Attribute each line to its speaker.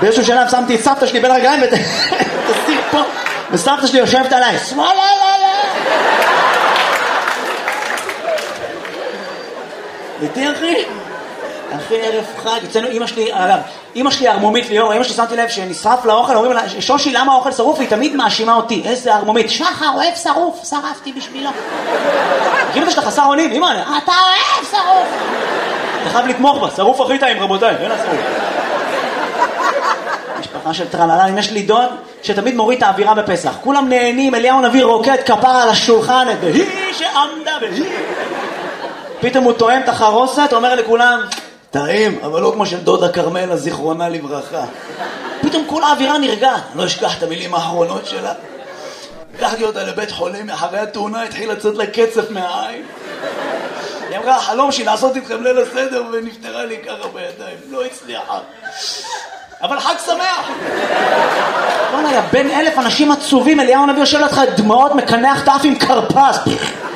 Speaker 1: באיזשהו שלב שמתי את סבתא שלי בין הרגליים ותסיך פה, וסבתא שלי יושבת עליי, סמאלה. איתי אחי? אחי ערב חג, אצלנו אמא שלי, אגב, אמא שלי ארמומית ליאור, אמא שלי שמתי לב שנשרף לאוכל, אומרים לה, שושי למה האוכל שרוף? היא תמיד מאשימה אותי, איזה ארמומית, שחר אוהב שרוף, שרפתי בשבילו. מכיר את שאתה חסר אונים, אמא, אתה אוהב שרוף. אתה חייב לתמוך בה, שרוף הכי טעים רבותיי, אין השרוף. משפחה של טרללה, אם יש לי דוד שתמיד מוריד את האווירה בפסח, כולם נהנים, אליהו הנביא רוקד כפרה על השולחן, והיא שעמדה והיא. פתאום הוא טועם את החרוסת, אומר לכולם, טעים, אבל לא כמו של דודה קרמלה, זיכרונה לברכה. פתאום כל האווירה נרגעת, לא אשכח את המילים האחרונות שלה. לקחתי אותה לבית חולים, אחרי התאונה התחיל לצאת לה קצף מהעין. היא אמרה, החלום שלי לעשות איתכם ליל הסדר, ונפטרה לי ככה בידיים. לא הצליחה. אבל חג שמח. בוא נהיה, בין 1000 אנשים עצובים, אליהו הנביא יושב לך דמעות, מקנח את האף עם קרפס.